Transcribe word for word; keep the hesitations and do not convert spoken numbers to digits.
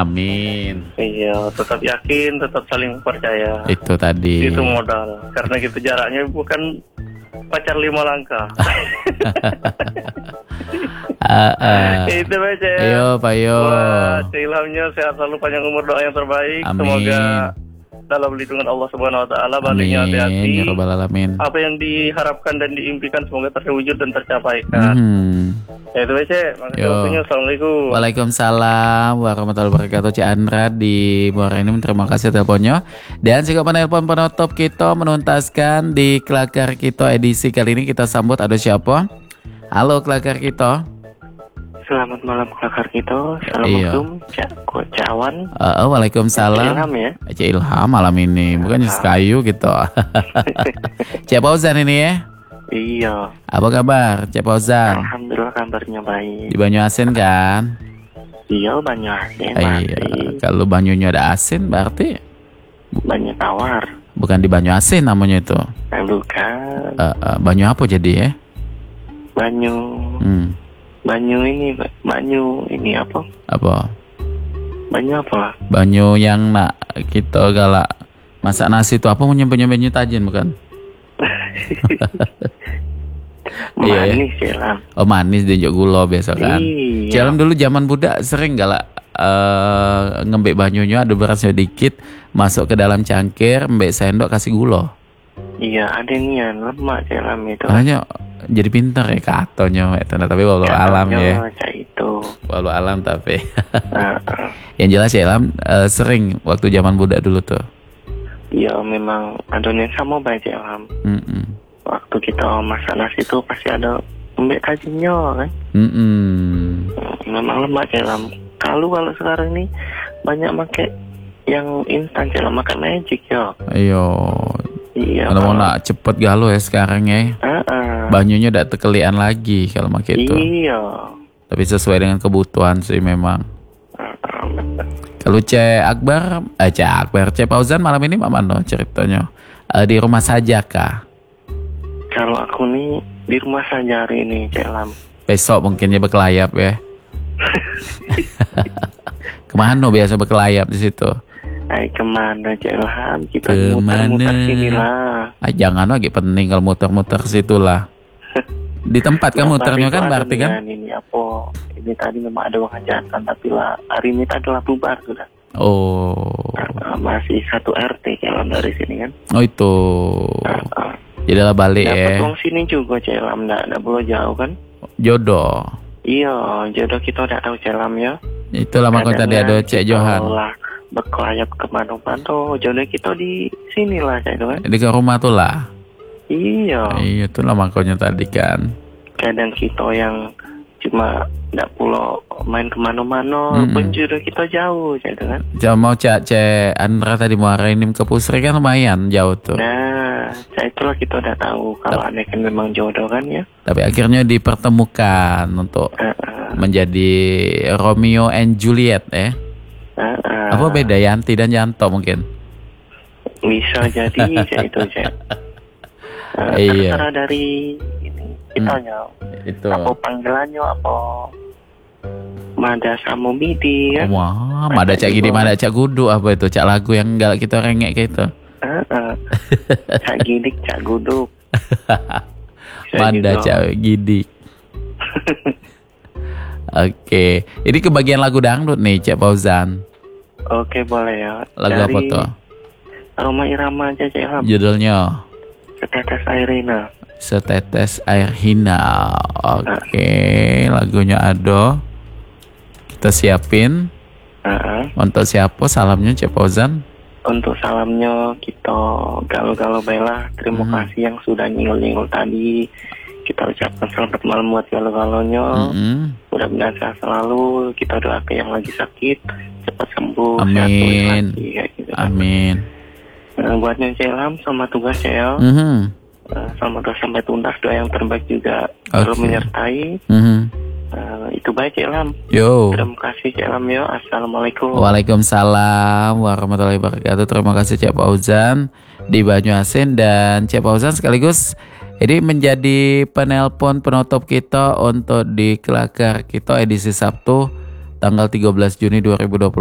Amin. Iya, tetap yakin, tetap saling percaya. Itu tadi. Itu modal. Karena gitu jaraknya bukan pacar lima langkah. uh, uh. Itu aja. Ayo, Pak Yo. Wah, ilhamnya sehat selalu, panjang umur, doa yang terbaik. Amin. Semoga dalam lindungan Allah Subhanahu Wa Taala, baliknya hati-hati. Ya Rabbal Alamin. Apa yang diharapkan dan diimpikan semoga terwujud dan tercapai. Kan? Hmm. Ya itu aja. Makasih waktunya. Assalamualaikum. Waalaikumsalam warahmatullahi wabarakatuh. Cik Andra di Muara Enim, terima kasih teleponnya. Dan juga penelpon penutup kita menuntaskan di Kelakar Kita edisi kali ini. Kita sambut ada siapa? Halo Kelakar Kita. Selamat malam Kelakar Kita. Assalamualaikum. Cak Cak Awan. Uh, Waalaikumsalam. Ilham ya. Cik Ilham malam ini. Bukan Kayu gitu. Cik Fauzan ini ya. Iya. Apa kabar Cik Fauzan? Alhamdulillah kabarnya baik. Di Banyu Asin kan? Iya, Banyu Asin. Iya. Kalau banyunya ada asin berarti banyu tawar. Bukan di Banyu Asin namanya itu. Nah, bukan. Uh, uh, banyu apa jadi ya? Banyu. Hmm. Banyu ini, banyu ini apa? Apa? Banyu apa? Banyu yang nak kita galak masak nasi itu apa menyembunyi banyu tajin bukan? Manis Celam. Oh manis dan juga gula biasa kan. Iya. Celam dulu zaman budak sering galak uh, ngembek banyunya ada berasnya dikit masuk ke dalam cangkir, mbek sendok kasih gula. Iya ada nian lemak Celam itu. Makanya jadi pintar ya katanya, tapi walau alam ya. Itu. Walau alam tapi. uh, Yang jelas Celam uh, sering waktu zaman budak dulu tuh. Iya memang adonan sama baik Celam. Mm-mm. Waktu kita masak nasi itu pasti ada mbek tajinnya kan. Mm-mm. Memang lemak Celam. Kalau kalau sekarang ini banyak pakai yang instan Celam, makan magic ya. Ayo. Iya. Kalau mau nak cepet galau ya sekarang ya. Uh-uh. Banyunya udah tekelian lagi kalau pakai itu. Iya. Tapi sesuai dengan kebutuhan sih memang. Uh-uh. Kalau Cek Akbar, eh Cek Akbar, Cek Fauzan malam ini mana ceritanya? Uh, di rumah saja kah? Kalau aku nih di rumah saja hari ini Celam. Besok mungkinnya berkelayap ya. Kemana biasa berkelayap di situ? Ay, kemana Celam? Kita Kemana? muter-muter sini lah. Ah, jangan lagi penting kalau muter-muter situ lah. Di tempat kan muternya kan berarti kan? Ini apa? Ini tadi memang ada hajatan tapi lah hari ini adalah bubar sudah. Oh. Nah, masih satu R T Celam dari sini kan? Oh itu. Nah, Jadi lah balik ya. ya. Dapat sini juga Celam, nggak nggak boleh jauh kan? Jodoh. Iya, jodoh kita udah tahu Celam ya. Itulah makanya tadi ada Cek Johan. Lah berkelayap kemana-mana, jodoh kita di sini lah Cek kan? Di ke rumah tuh lah. Iya. Iya itulah makanya tadi kan. Kadang kita yang cuma nggak pulau main kemana-mana, Mm-mm. pun jodoh kita jauh, gitu kan? Jangan mau Cak Cek Andra tadi mau arahin ke Pusri kan lumayan jauh tuh. Nah, saya itulah kita udah tahu kalau Tapi- aneh kan memang jodoh kan ya. Tapi akhirnya dipertemukan untuk Uh-uh. menjadi Romeo and Juliet ya. Uh-uh. Apa beda Yanti dan Yanto mungkin? Bisa jadi saya itu saya. Uh, Iya. Terserah dari ini kitanya. Itu. Apa panggilannya apa? Mada sama Midi kan? Wah, ada Cak Gidi, ada Cak Gudu apa itu? Cak lagu yang galak kita rengek kayak itu. Uh-uh. Cak Gidik, Cak Guduk. Bisa Manda juga. Cak Gidi. Oke, ini kebagian lagu dangdut nih Cak Fauzan. Oke boleh ya. Lagu Dari apa tuh? Roma Irama aja Cak Ilham. Judulnya Setetes Airina. Setetes Air Hina. Oke, lagunya ada. Kita siapin. Uh-uh. Untuk siapa salamnya Cak Fauzan? Untuk salamnya kita galau-galau Bella. Terima Hmm. kasih yang sudah nyingul-nyingul tadi. Kita ucapkan selamat malam buat galau-galaunya. Mm-mm. Mudah-mudahan sehat selalu. Kita doakan yang lagi sakit cepat sembuh. Amin. Sehat pulih lagi, kayak gitu. Amin. Nah, buat Nyonya Ilham sama tugas ya. Mhm. Uh, selamat doa sampai tuntas, doa yang terbaik juga Oke. selalu menyertai. Mhm. Uh, itu baik Cik Ilham. Yo. Terima kasih Cik Ilham ya. Assalamualaikum. Waalaikumsalam warahmatullahi wabarakatuh. Terima kasih Cak Fauzan di Banyuasin dan Cak Fauzan sekaligus ini menjadi penelpon penutup kita untuk di Kelakar kita edisi Sabtu tanggal tiga belas Juni dua ribu dua puluh